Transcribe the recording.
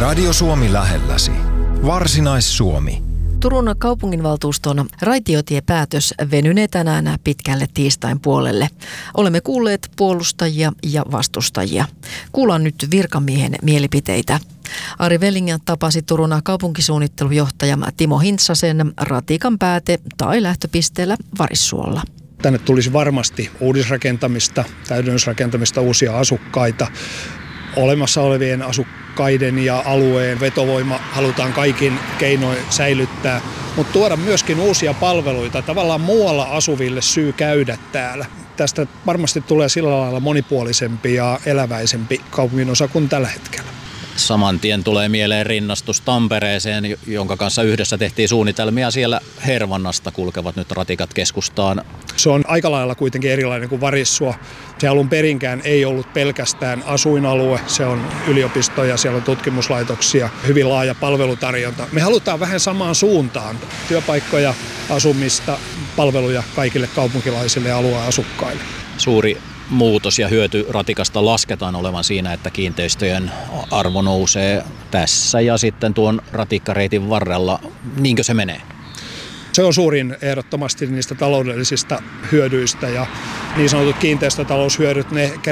Radio Suomi lähelläsi. Varsinais-Suomi. Turun kaupunginvaltuuston raitiotiepäätös venynee tänään pitkälle tiistain puolelle. Olemme kuulleet puolustajia ja vastustajia. Kuullaan nyt virkamiehen mielipiteitä. Ari Vellinga tapasi Turun kaupunkisuunnittelujohtaja Timo Hintsasen ratikan pääte- tai lähtöpisteellä Varissuolla. Tänne tulisi varmasti uudisrakentamista, täydennysrakentamista, uusia asukkaita. Olemassa olevien asukkaiden ja alueen vetovoima halutaan kaikin keinoin säilyttää, mutta tuoda myöskin uusia palveluita, tavallaan muualla asuville syy käydä täällä. Tästä varmasti tulee sillä lailla monipuolisempi ja eläväisempi kaupunginosa kuin tällä hetkellä. Saman tien tulee mieleen rinnastus Tampereeseen, jonka kanssa yhdessä tehtiin suunnitelmia. Siellä Hervannasta kulkevat nyt ratikat keskustaan. Se on aika lailla kuitenkin erilainen kuin Varissuo. Se alun perinkään ei ollut pelkästään asuinalue, se on yliopistoja, siellä on tutkimuslaitoksia, hyvin laaja palvelutarjonta. Me halutaan vähän samaan suuntaan, työpaikkoja, asumista, palveluja kaikille kaupunkilaisille ja alueen asukkaille. Suuri muutos ja hyöty ratikasta lasketaan olevan siinä, että kiinteistöjen arvo nousee tässä ja sitten tuon ratikkareitin varrella. Niinkö se menee? Se on suurin ehdottomasti niistä taloudellisista hyödyistä ja niin sanotut kiinteistötaloushyödyt, ne